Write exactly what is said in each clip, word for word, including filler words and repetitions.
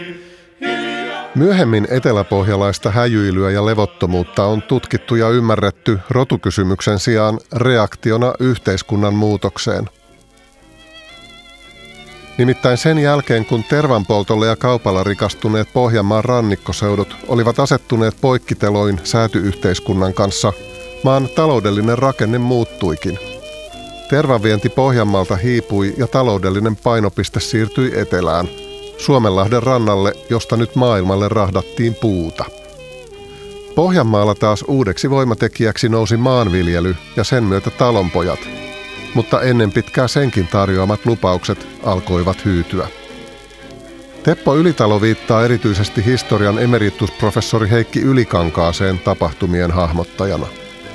Myöhemmin eteläpohjalaista häjyilyä ja levottomuutta on tutkittu ja ymmärretty rotukysymyksen sijaan reaktiona yhteiskunnan muutokseen. Nimittäin sen jälkeen, kun tervanpoltolle ja kaupalla rikastuneet Pohjanmaan rannikkoseudut olivat asettuneet poikkiteloin sääty-yhteiskunnan kanssa, maan taloudellinen rakenne muuttuikin. Tervanvienti Pohjanmaalta hiipui ja taloudellinen painopiste siirtyi etelään, Suomenlahden rannalle, josta nyt maailmalle rahdattiin puuta. Pohjanmaalla taas uudeksi voimatekijäksi nousi maanviljely ja sen myötä talonpojat, mutta ennen pitkää senkin tarjoamat lupaukset alkoivat hyytyä. Teppo Ylitalo viittaa erityisesti historian emeritusprofessori Heikki Ylikankaaseen tapahtumien hahmottajana.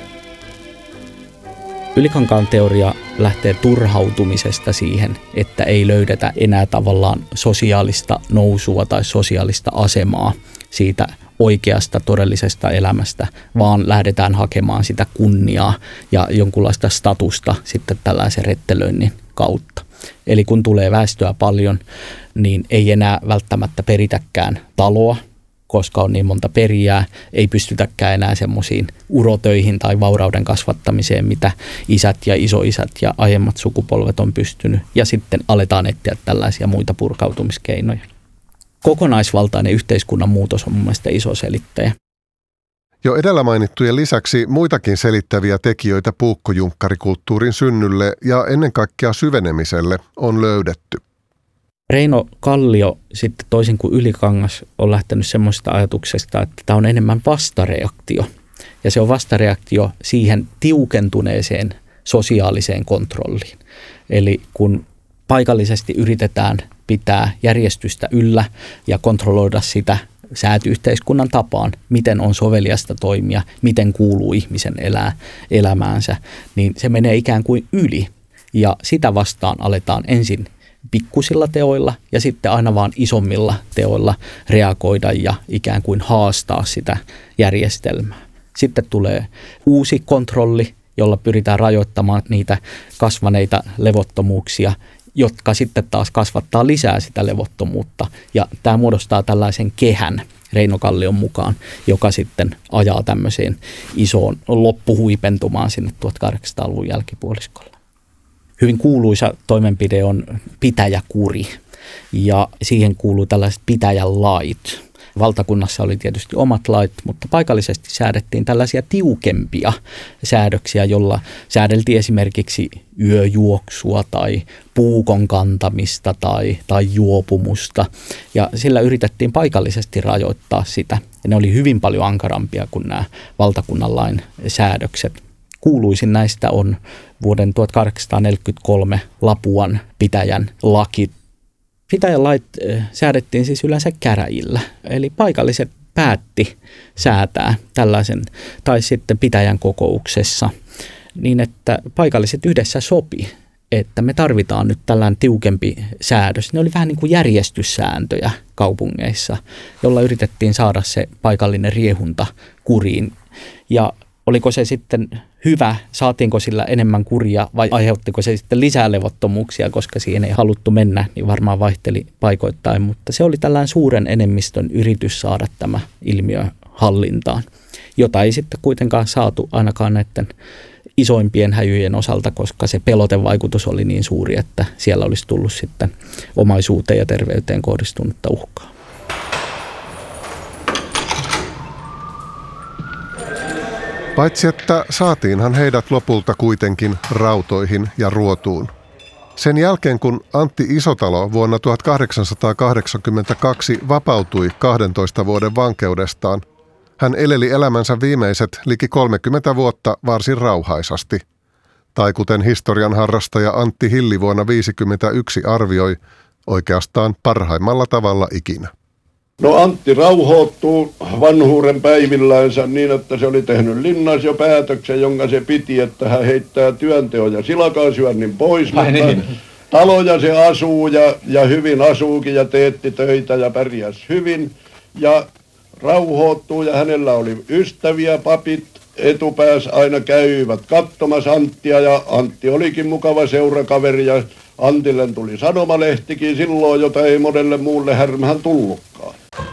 Ylikankaan teoria lähtee turhautumisesta siihen, että ei löydetä enää tavallaan sosiaalista nousua tai sosiaalista asemaa siitä oikeasta todellisesta elämästä, vaan lähdetään hakemaan sitä kunniaa ja jonkunlaista statusta sitten tällaisen rettelöinnin kautta. Eli kun tulee väestöä paljon, niin ei enää välttämättä peritäkään taloa, koska on niin monta perijää, ei pystytäkään enää semmoisiin urotöihin tai vaurauden kasvattamiseen, mitä isät ja isoisät ja aiemmat sukupolvet on pystynyt. Ja sitten aletaan etsiä tällaisia muita purkautumiskeinoja. Kokonaisvaltainen yhteiskunnan muutos on mun mielestä iso selittäjä. Jo edellä mainittujen lisäksi muitakin selittäviä tekijöitä puukkojunkkarikulttuurin synnylle ja ennen kaikkea syvenemiselle on löydetty. Reino Kallio sitten toisin kuin Ylikangas on lähtenyt semmoisesta ajatuksesta, että tämä on enemmän vastareaktio. Ja se on vastareaktio siihen tiukentuneeseen sosiaaliseen kontrolliin. Eli kun paikallisesti yritetään pitää järjestystä yllä ja kontrolloida sitä sääty-yhteiskunnan tapaan, miten on soveliasta toimia, miten kuuluu ihmisen elää elämäänsä, niin se menee ikään kuin yli. Ja sitä vastaan aletaan ensin pikkusilla teoilla ja sitten aina vaan isommilla teoilla reagoida ja ikään kuin haastaa sitä järjestelmää. Sitten tulee uusi kontrolli, jolla pyritään rajoittamaan niitä kasvaneita levottomuuksia, jotka sitten taas kasvattaa lisää sitä levottomuutta. Ja tämä muodostaa tällaisen kehän Reino Kallion mukaan, joka sitten ajaa tämmöiseen isoon loppuhuipentumaan sinne tuhatkahdeksansataaluvun jälkipuoliskolle. Hyvin kuuluisa toimenpide on pitäjäkuri ja siihen kuuluu tällaiset pitäjän lait. Valtakunnassa oli tietysti omat lait, mutta paikallisesti säädettiin tällaisia tiukempia säädöksiä, jolla säädeltiin esimerkiksi yöjuoksua tai puukon kantamista tai, tai juopumusta. Ja sillä yritettiin paikallisesti rajoittaa sitä. Ja ne oli hyvin paljon ankarampia kuin nämä valtakunnan lain säädökset. Kuuluisin näistä on vuoden tuhatkahdeksansataaneljäkymmentäkolme Lapuan pitäjän laki. Pitäjän lait säädettiin siis yleensä käräjillä, eli paikalliset päätti säätää tällaisen, tai sitten pitäjän kokouksessa, niin että paikalliset yhdessä sopi, että me tarvitaan nyt tällainen tiukempi säädös. Ne oli vähän niin kuin järjestyssääntöjä kaupungeissa, jolla yritettiin saada se paikallinen riehunta kuriin. Ja oliko se sitten hyvä, saatiinko sillä enemmän kuria vai aiheuttiko se sitten lisää levottomuuksia, koska siihen ei haluttu mennä, niin varmaan vaihteli paikoittain. Mutta se oli tällainen suuren enemmistön yritys saada tämä ilmiö hallintaan, jota ei sitten kuitenkaan saatu ainakaan näiden isoimpien häjyjen osalta, koska se pelotevaikutus oli niin suuri, että siellä olisi tullut sitten omaisuuteen ja terveyteen kohdistunutta uhkaa. Paitsi että saatiinhan heidät lopulta kuitenkin rautoihin ja ruotuun. Sen jälkeen kun Antti Isotalo vuonna tuhatkahdeksansataakahdeksankymmentäkaksi vapautui kahdentoista vuoden vankeudestaan, hän eleli elämänsä viimeiset liki kolmekymmentä vuotta varsin rauhaisasti. Tai kuten historian harrastaja Antti Hilli vuonna viisikymmentäyksi arvioi, oikeastaan parhaimmalla tavalla ikinä. No Antti rauhoittuu vanhuuden päivilläänsä niin, että se oli tehnyt linnassa jo päätöksen, jonka se piti, että hän heittää työnteon ja silakansyönnin pois. Mutta niin. Taloja se asuu ja, ja hyvin asuukin ja teetti töitä ja pärjäsi hyvin. Ja rauhoittuu ja hänellä oli ystäviä, papit, etupäässä aina käyvät katsomassa Anttia, ja Antti olikin mukava seurakaveri, ja Antille tuli sanomalehtikin silloin, jota ei monelle muulle härmähän tullutkaan.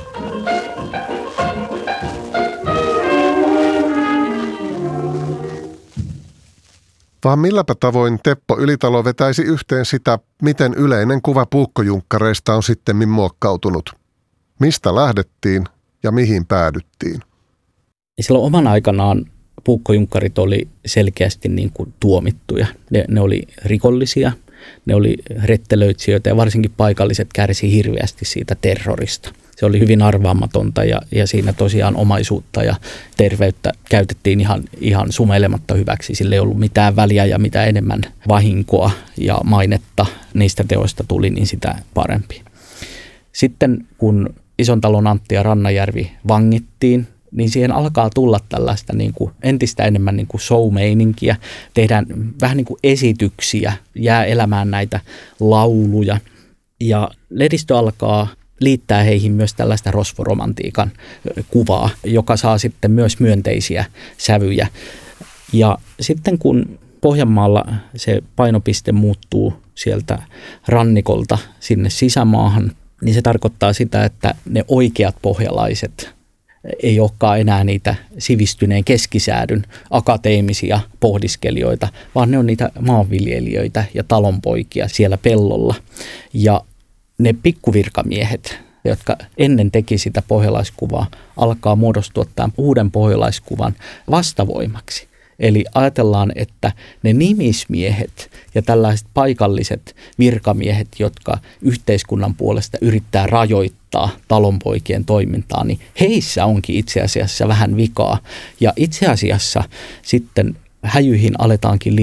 Vaan milläpä tavoin Teppo Ylitalo vetäisi yhteen sitä, miten yleinen kuva puukkojunkkareista on sittemmin muokkautunut? Mistä lähdettiin ja mihin päädyttiin? Silloin oman aikanaan puukkojunkkarit oli selkeästi niin kuin tuomittuja. Ne, ne oli rikollisia, ne oli rettelöitsijöitä ja varsinkin paikalliset kärsi hirveästi siitä terrorista. Se oli hyvin arvaamatonta ja, ja siinä tosiaan omaisuutta ja terveyttä käytettiin ihan, ihan sumeilematta hyväksi. Sillä ei ollut mitään väliä ja mitä enemmän vahinkoa ja mainetta niistä teoista tuli, niin sitä parempi. Sitten kun Isontalon Antti ja Rannajärvi vangittiin, niin siihen alkaa tulla tällaista niin kuin entistä enemmän niin kuin show-meininkiä. Tehdään vähän niin kuin esityksiä, jää elämään näitä lauluja ja lehdistö alkaa liittää heihin myös tällaista rosvoromantiikan kuvaa, joka saa sitten myös myönteisiä sävyjä. Ja sitten kun Pohjanmaalla se painopiste muuttuu sieltä rannikolta sinne sisämaahan, niin se tarkoittaa sitä, että ne oikeat pohjalaiset ei olekaan enää niitä sivistyneen keskisäädyn akateemisia pohdiskelijoita, vaan ne on niitä maanviljelijöitä ja talonpoikia siellä pellolla. Ja ne pikkuvirkamiehet, jotka ennen teki sitä pohjalaiskuvaa, alkaa muodostua tämän uuden pohjalaiskuvan vastavoimaksi. Eli ajatellaan, että ne nimismiehet ja tällaiset paikalliset virkamiehet, jotka yhteiskunnan puolesta yrittää rajoittaa talonpoikien toimintaa, niin heissä onkin itse asiassa vähän vikaa. Ja itse asiassa sitten häjyihin aletaankin